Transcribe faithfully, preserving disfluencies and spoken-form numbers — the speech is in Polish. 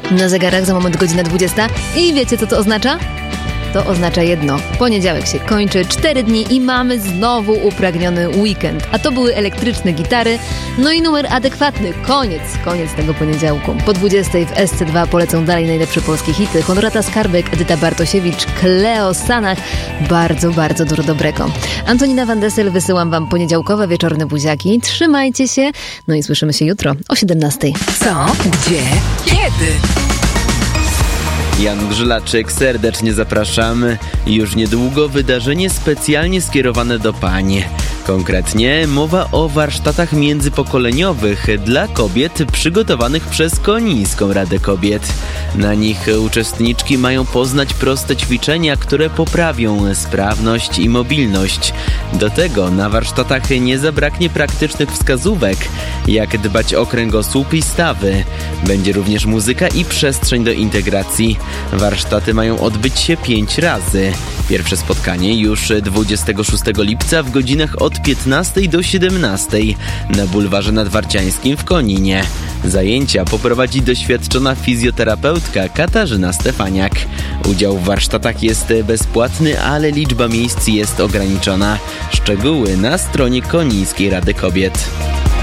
Na zegarach za moment godzina dwudziesta i wiecie, co to oznacza? To oznacza jedno. Poniedziałek się kończy, cztery dni i mamy znowu upragniony weekend. A to były elektryczne gitary, no i numer adekwatny. Koniec, koniec tego poniedziałku. Po dwudziestej w S C dwa polecą dalej najlepsze polskie hity. Honorata Skarbek, Edyta Bartosiewicz, Kleo Sanach. Bardzo, bardzo dużo dobrego. Antonina Van Dessel, wysyłam wam poniedziałkowe wieczorne buziaki. Trzymajcie się, no i słyszymy się jutro o siedemnastej. Co? Gdzie? Kiedy? Jan Grzylaczyk, serdecznie zapraszamy. Już niedługo wydarzenie specjalnie skierowane do pań. Konkretnie mowa o warsztatach międzypokoleniowych dla kobiet przygotowanych przez Konińską Radę Kobiet. Na nich uczestniczki mają poznać proste ćwiczenia, które poprawią sprawność i mobilność. Do tego na warsztatach nie zabraknie praktycznych wskazówek, jak dbać o kręgosłup i stawy. Będzie również muzyka i przestrzeń do integracji. Warsztaty mają odbyć się pięć razy. Pierwsze spotkanie już dwudziestego szóstego lipca w godzinach od piętnastej do siedemnastej na bulwarze nadwarciańskim w Koninie. Zajęcia poprowadzi doświadczona fizjoterapeutka Katarzyna Stefaniak. Udział w warsztatach jest bezpłatny, ale liczba miejsc jest ograniczona. Szczegóły na stronie Konińskiej Rady Kobiet.